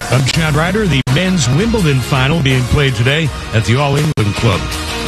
I'm Chad Ryder. The men's Wimbledon final being played today at the All England Club.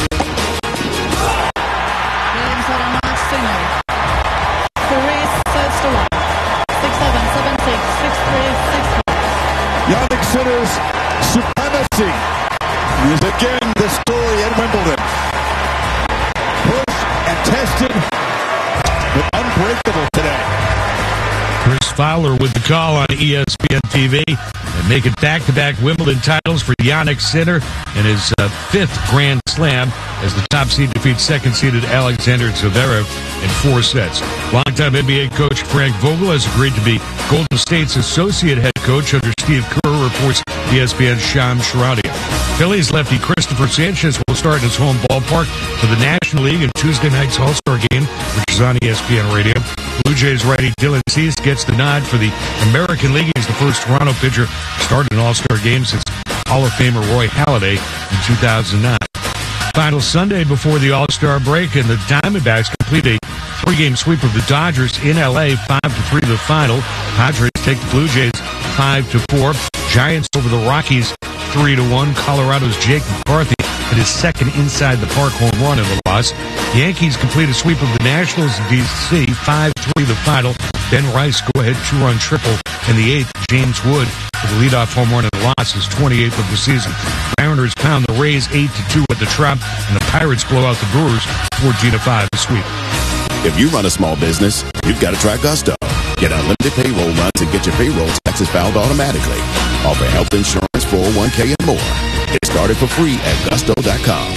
Games that are not singing. 3 sets to 1. 6-7, 7-6, 6-3, 6-4. Jannik Sinner's supremacy is again the story at Wimbledon. Pushed and tested, but unbreakable today. Chris Fowler with the call on ESPN TV. And make it back-to-back Wimbledon titles for Jannik Sinner and his fifth Grand Slam as the top seed defeats second-seeded Alexander Zverev in 4 sets. Longtime NBA coach Frank Vogel has agreed to be Golden State's associate head coach under Steve Kerr, reports ESPN's Shams Charania. Phillies lefty Christopher Sanchez will start in his home ballpark for the National League in Tuesday night's All-Star game, which is on ESPN Radio. Blue Jays righty Dylan Cease gets the nod for the American League. He's the first Toronto pitcher to start an All-Star game since Hall of Famer Roy Halladay in 2009. Final Sunday before the All-Star break, and the Diamondbacks complete a 3-game sweep of the Dodgers in L.A., 5-3 the final. Padres take the Blue Jays 5-4. Giants over the Rockies 3-1. Colorado's Jake McCarthy hit his second inside the park home run in the loss. Yankees complete a sweep of the Nationals in D.C., 5-3 the final. Ben Rice go-ahead 2-run triple in the 8th. James Wood with the leadoff home run in the loss, his 28th of the season. Mariners pound the Rays 8-2 at the Trop, and the Pirates blow out the Brewers 14-5 to sweep. If you run a small business, you've got to try Gusto. Get unlimited payroll runs and get your payroll taxes filed automatically. Offer health insurance, 401k, and more. Get started for free at gusto.com.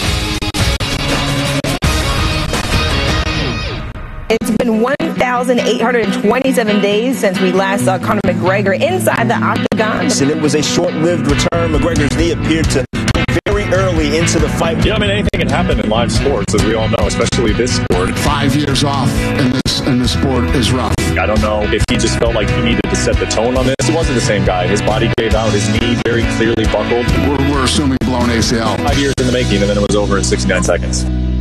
It's been 1,827 days since we last saw Conor McGregor inside the octagon. And it was a short-lived return. McGregor's knee appeared to very early into the fight. Yeah, I mean, anything can happen in live sports, as we all know, especially this sport. 5 years off in this sport is rough. I don't know if he just felt like he needed to set the tone on this. He wasn't the same guy. His body gave out. His knee very clearly buckled. We're assuming blown ACL. 5 years in the making, and then it was over in 69 seconds.